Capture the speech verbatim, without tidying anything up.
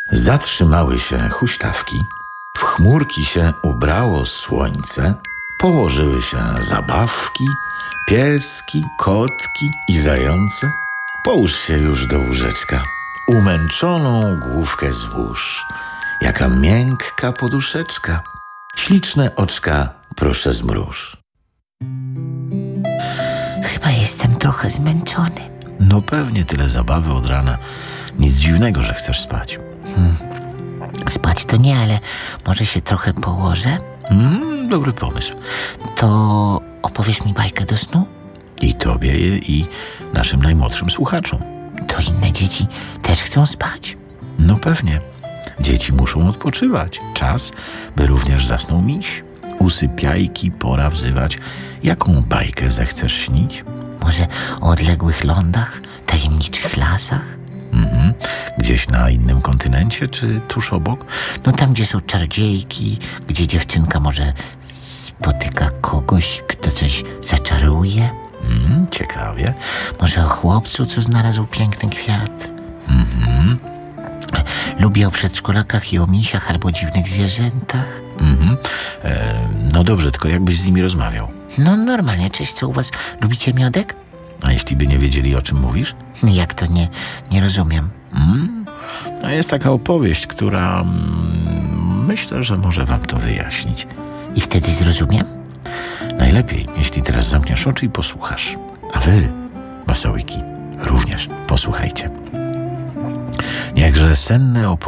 Zatrzymały się huśtawki, w chmurki się ubrało słońce, położyły się zabawki, pieski, kotki i zające. Połóż się już do łóżeczka, umęczoną główkę złóż. Jaka miękka poduszeczka, śliczne oczka proszę zmruż. Chyba jestem trochę zmęczony. No pewnie tyle zabawy od rana. Nic dziwnego, że chcesz spać. Hmm. Spać to nie, ale może się trochę położę? Mm, dobry pomysł. To opowiesz mi bajkę do snu? I tobie, i naszym najmłodszym słuchaczom. To inne dzieci też chcą spać? No pewnie. Dzieci muszą odpoczywać. Czas, by również zasnął miś. Usypiajki pora wzywać. Jaką bajkę zechcesz śnić? Może o odległych lądach, tajemniczych lasach? Mhm. Gdzieś na innym kontynencie, czy tuż obok? No tam, gdzie są czarodziejki, gdzie dziewczynka może spotyka kogoś, kto coś zaczaruje. Mhm, ciekawie. Może o chłopcu, co znalazł piękny kwiat. Mhm. Lubię o przedszkolakach i o misiach albo dziwnych zwierzętach. Mhm. E, no dobrze, tylko jakbyś z nimi rozmawiał? No normalnie. Cześć, co u was? Lubicie miodek? A jeśli by nie wiedzieli, o czym mówisz? Jak to nie? Nie rozumiem. Mm? No jest taka opowieść, która mm, myślę, że może wam to wyjaśnić. I wtedy zrozumiem? Najlepiej, jeśli teraz zamkniesz oczy i posłuchasz. A wy, basołyki, również posłuchajcie. Niechże senne opowieści